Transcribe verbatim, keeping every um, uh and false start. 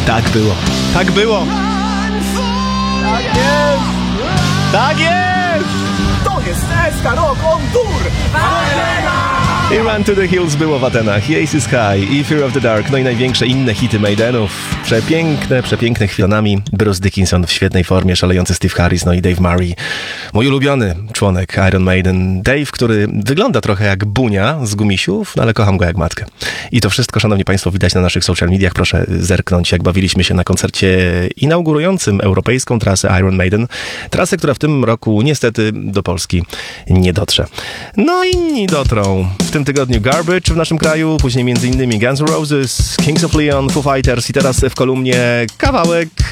Tak było. Tak było. Tak jest! Tak jest! To jest S K Rock on Tour! I Run to the Hills było w Atenach, Aces High i Fear of the Dark, no i największe inne hity Maidenów. Przepiękne, przepiękne chwilami. Bruce Dickinson w świetnej formie, szalejący Steve Harris, no i Dave Murray, mój ulubiony członek Iron Maiden. Dave, który wygląda trochę jak Bunia z Gumisiów, no ale kocham go jak matkę. I to wszystko, szanowni państwo, widać na naszych social mediach. Proszę zerknąć, jak bawiliśmy się na koncercie inaugurującym europejską trasę Iron Maiden. Trasę, która w tym roku niestety do Polski nie dotrze. No inni dotrą. W tym tygodniu Garbage w naszym kraju, później między innymi Guns N' Roses, Kings of Leon, Foo Fighters i teraz w kolumnie kawałek